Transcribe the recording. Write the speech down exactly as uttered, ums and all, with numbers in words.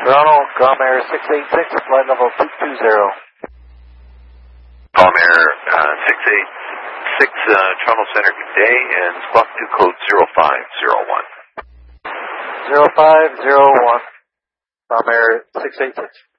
Toronto, Comair six eight six, flight level two two zero. Comair uh, six eight six, uh, Toronto Center, good day, and squawk two code zero five zero one. zero five zero one, Comair six eight six.